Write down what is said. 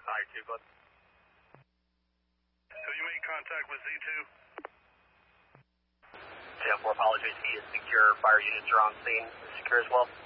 I-2, bud. Have you made contact with Z2? 10-4, apologies. He is secure. Fire units are on scene. Secure as well.